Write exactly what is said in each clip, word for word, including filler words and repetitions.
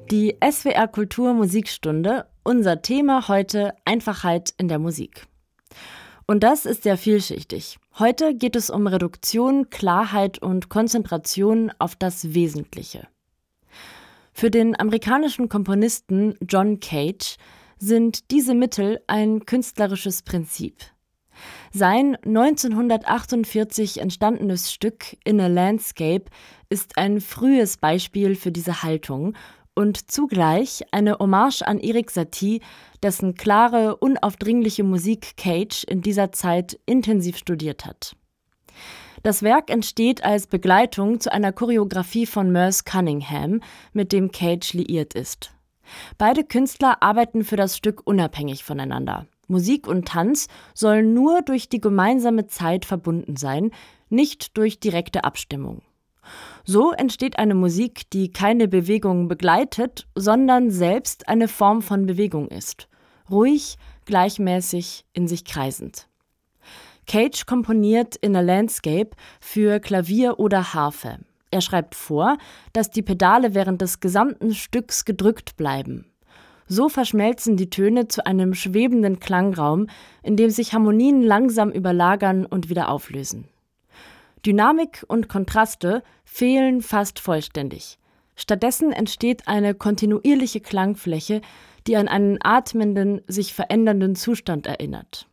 Die S W R Kultur Musikstunde, unser Thema heute Einfachheit in der Musik. Und das ist sehr vielschichtig. Heute geht es um Reduktion, Klarheit und Konzentration auf das Wesentliche. Für den amerikanischen Komponisten John Cage sind diese Mittel ein künstlerisches Prinzip. Sein neunzehnhundertachtundvierzig entstandenes Stück In a Landscape ist ein frühes Beispiel für diese Haltung und zugleich eine Hommage an Erik Satie, dessen klare, unaufdringliche Musik Cage in dieser Zeit intensiv studiert hat. Das Werk entsteht als Begleitung zu einer Choreografie von Merce Cunningham, mit dem Cage liiert ist. Beide Künstler arbeiten für das Stück unabhängig voneinander. Musik und Tanz sollen nur durch die gemeinsame Zeit verbunden sein, nicht durch direkte Abstimmung. So entsteht eine Musik, die keine Bewegung begleitet, sondern selbst eine Form von Bewegung ist. Ruhig, gleichmäßig, in sich kreisend. Cage komponiert In a Landscape für Klavier oder Harfe. Er schreibt vor, dass die Pedale während des gesamten Stücks gedrückt bleiben. So verschmelzen die Töne zu einem schwebenden Klangraum, in dem sich Harmonien langsam überlagern und wieder auflösen. Dynamik und Kontraste fehlen fast vollständig. Stattdessen entsteht eine kontinuierliche Klangfläche, die an einen atmenden, sich verändernden Zustand erinnert.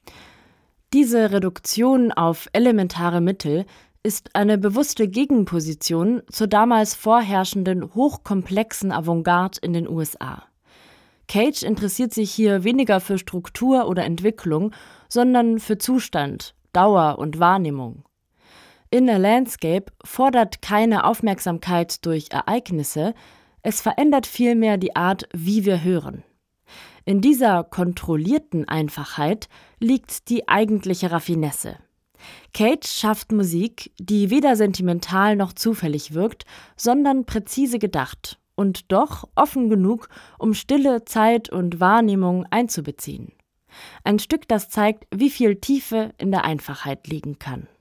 Diese Reduktion auf elementare Mittel ist eine bewusste Gegenposition zur damals vorherrschenden hochkomplexen Avantgarde in den U S A. Cage interessiert sich hier weniger für Struktur oder Entwicklung, sondern für Zustand, Dauer und Wahrnehmung. In a Landscape fordert keine Aufmerksamkeit durch Ereignisse, es verändert vielmehr die Art, wie wir hören. In dieser kontrollierten Einfachheit liegt die eigentliche Raffinesse. Cage schafft Musik, die weder sentimental noch zufällig wirkt, sondern präzise gedacht und doch offen genug, um Stille, Zeit und Wahrnehmung einzubeziehen. Ein Stück, das zeigt, wie viel Tiefe in der Einfachheit liegen kann.